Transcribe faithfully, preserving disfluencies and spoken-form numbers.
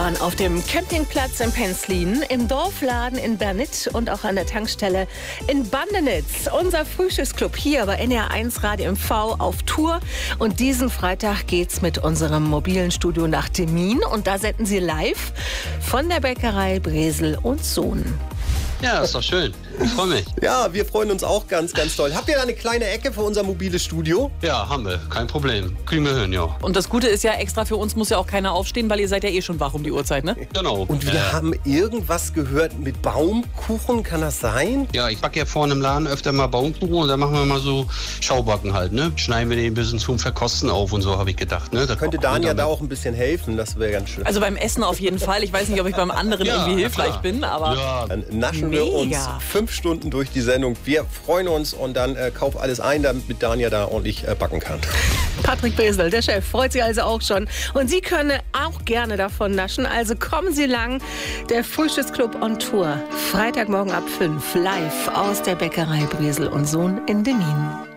Autofahren auf dem Campingplatz in Penzlin, im Dorfladen in Bernitz und auch an der Tankstelle in Bandenitz. Unser Frühstücksclub hier bei N R eins Radio M V auf Tour. Und diesen Freitag geht's mit unserem mobilen Studio nach Demmin. Und da senden sie live von der Bäckerei Bresel und Sohn. Ja, ist doch schön. Ich freue mich. Ja, wir freuen uns auch ganz, ganz toll. Habt ihr da eine kleine Ecke für unser mobiles Studio? Ja, haben wir. Kein Problem. Kriegen wir hin, ja. Und das Gute ist ja, extra für uns muss ja auch keiner aufstehen, weil ihr seid ja eh schon wach um die Uhrzeit, ne? Genau. Und wir äh, haben irgendwas gehört mit Baumkuchen, kann das sein? Ja, ich backe ja vorne im Laden öfter mal Baumkuchen und dann machen wir mal so Schaubacken halt, ne? Schneiden wir den ein bisschen zum Verkosten auf und so, habe ich gedacht, ne? Da Könnte Dania da auch ein bisschen helfen, das wäre ganz schön. Also beim Essen auf jeden Fall. Ich weiß nicht, ob ich beim anderen Ja, irgendwie hilfreich klar. bin, aber... Ja, Dann naschen Mega. wir uns fünf Stunden durch die Sendung. Wir freuen uns und dann äh, kauf alles ein, damit Dania da ordentlich äh, backen kann. Patrick Bresel, der Chef, freut sich also auch schon. Und Sie können auch gerne davon naschen. Also kommen Sie lang. Der Frühstücksclub on Tour. Freitagmorgen ab fünf. Live aus der Bäckerei Bresel und Sohn in Demmin.